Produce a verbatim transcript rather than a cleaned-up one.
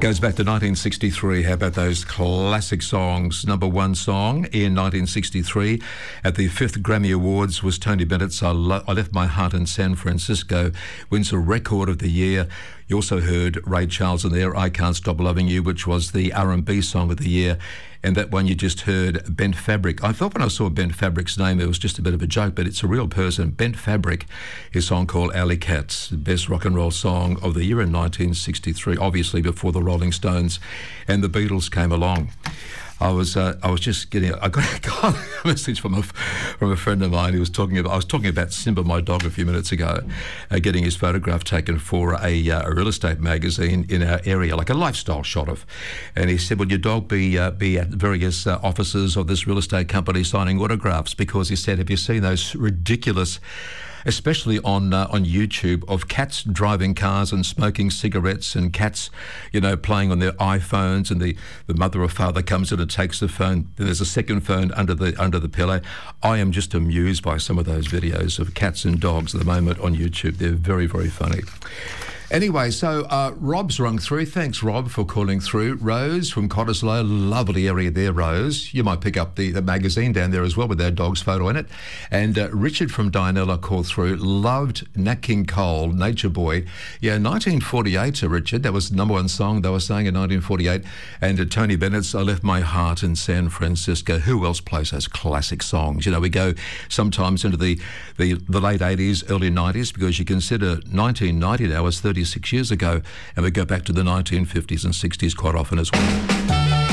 Goes back to nineteen sixty-three. How about those classic songs? Number one song in nineteen sixty-three at the fifth Grammy Awards was Tony Bennett's I, Lo- I Left My Heart in San Francisco. Wins a record of the year. You also heard Ray Charles in there, I Can't Stop Loving You, which was the R and B song of the year. And that one you just heard, Bent Fabric. I thought when I saw Bent Fabric's name, it was just a bit of a joke, but it's a real person. Bent Fabric, his song called Alley Cats, the best rock and roll song of the year in nineteen sixty-three, obviously before the Rolling Stones and the Beatles came along. I was uh, I was just getting I got, got a message from a from a friend of mine who was talking about I was talking about Simba, my dog, a few minutes ago, uh, getting his photograph taken for a, uh, a real estate magazine in our area, like a lifestyle shot of, and he said, "Will your dog be uh, be at various uh, offices of this real estate company signing autographs?" Because he said, "Have you seen those ridiculous?" especially on uh, on YouTube, of cats driving cars and smoking cigarettes, and cats, you know, playing on their iPhones, and the, the mother or father comes in and takes the phone. There's a second phone under the under the pillow. I am just amused by some of those videos of cats and dogs at the moment on YouTube. They're very, very funny. Anyway, so uh, Rob's rung through. Thanks, Rob, for calling through. Rose from Cottesloe, lovely area there, Rose. You might pick up the, the magazine down there as well with their dog's photo in it. And uh, Richard from Dianella called through. Loved Nat King Cole, Nature Boy. Yeah, nineteen forty-eight, Sir Richard. That was the number one song they were saying in nineteen forty-eight. And uh, Tony Bennett's I Left My Heart in San Francisco. Who else plays those classic songs? You know, we go sometimes into the, the, the late eighties, early nineties, because you consider nineteen ninety now as thirty-six years ago, and we go back to the nineteen fifties and sixties quite often as well.